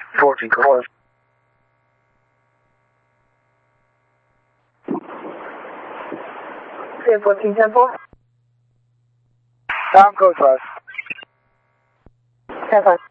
14 cars. Say 14-10-4. Tom code 5. 10-5.